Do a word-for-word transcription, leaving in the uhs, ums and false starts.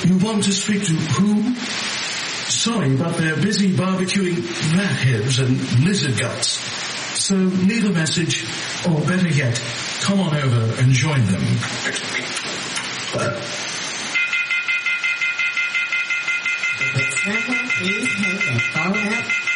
You want to speak to who? Sorry, but they're busy barbecuing rat heads and lizard guts. So leave a message, or better yet, come on over and join them. Would someone please hang the phone up?